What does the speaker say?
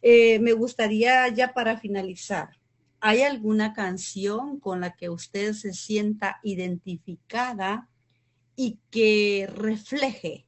Me gustaría ya para finalizar, ¿hay alguna canción con la que usted se sienta identificada y que refleje